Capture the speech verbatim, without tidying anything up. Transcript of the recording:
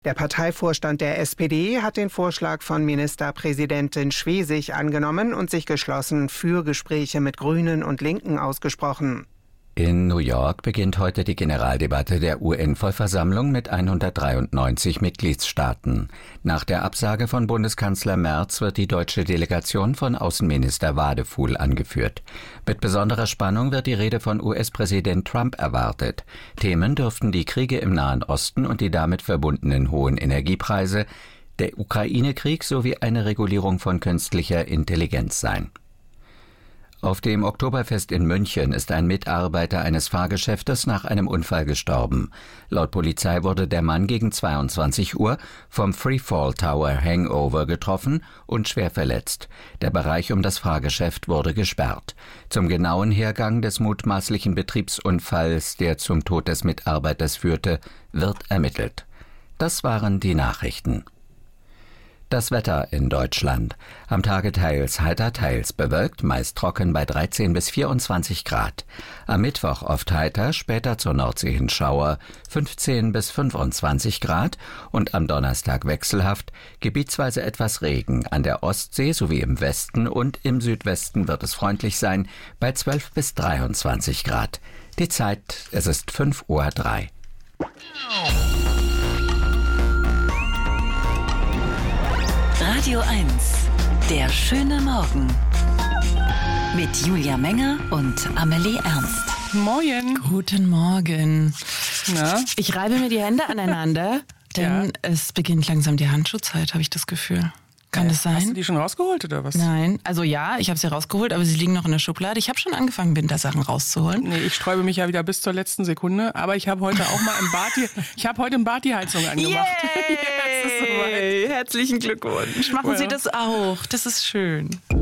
Der Parteivorstand der S P D hat den Vorschlag von Ministerpräsidentin Schwesig angenommen und sich geschlossen für Gespräche mit Grünen und Linken ausgesprochen. In New York beginnt heute die Generaldebatte der U N-Vollversammlung mit hundertdreiundneunzig Mitgliedstaaten. Nach der Absage von Bundeskanzler Merz wird die deutsche Delegation von Außenminister Wadefuhl angeführt. Mit besonderer Spannung wird die Rede von U S-Präsident Trump erwartet. Themen dürften die Kriege im Nahen Osten und die damit verbundenen hohen Energiepreise, der Ukraine-Krieg sowie eine Regulierung von künstlicher Intelligenz sein. Auf dem Oktoberfest in München ist ein Mitarbeiter eines Fahrgeschäftes nach einem Unfall gestorben. Laut Polizei wurde der Mann gegen zweiundzwanzig Uhr vom Freefall Tower Hangover getroffen und schwer verletzt. Der Bereich um das Fahrgeschäft wurde gesperrt. Zum genauen Hergang des mutmaßlichen Betriebsunfalls, der zum Tod des Mitarbeiters führte, wird ermittelt. Das waren die Nachrichten. Das Wetter in Deutschland. Am Tage teils heiter, teils bewölkt, meist trocken bei dreizehn bis vierundzwanzig Grad. Am Mittwoch oft heiter, später zur Nordsee hin Schauer, fünfzehn bis fünfundzwanzig Grad und am Donnerstag wechselhaft, gebietsweise etwas Regen. An der Ostsee sowie im Westen und im Südwesten wird es freundlich sein, bei zwölf bis dreiundzwanzig Grad. Die Zeit, es ist fünf Uhr drei. Radio eins, der schöne Morgen. Mit Julia Menger und Amelie Ernst. Moin. Guten Morgen. Na? Ich reibe mir die Hände aneinander, denn Ja. es beginnt langsam die Handschuhzeit, habe ich das Gefühl. Kann das sein? Hast du die schon rausgeholt oder was? Nein, also ja, ich habe sie rausgeholt, aber sie liegen noch in der Schublade. Ich habe schon angefangen, Wintersachen rauszuholen. Nee, ich sträube mich ja wieder bis zur letzten Sekunde, aber ich habe heute auch mal im Bad die, ich habe heute im Bad die Heizung angemacht. Yay! Ja, es ist soweit. Herzlichen Glückwunsch. Machen Ja. Sie das auch. Das ist schön.